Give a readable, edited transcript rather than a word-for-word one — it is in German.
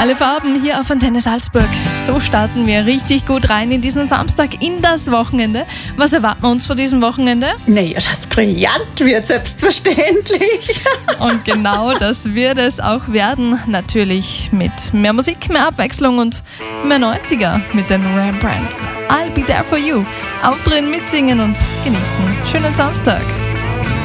Alle Farben hier auf Antenne Salzburg. So starten wir richtig gut rein in diesen Samstag, in das Wochenende. Was erwarten wir uns vor diesem Wochenende? Naja, das brillant wird, selbstverständlich. Und genau das wird es auch werden. Natürlich mit mehr Musik, mehr Abwechslung und mehr 90er mit den Rembrandts. I'll be there for you. Aufdrehen, mitsingen und genießen. Schönen Samstag.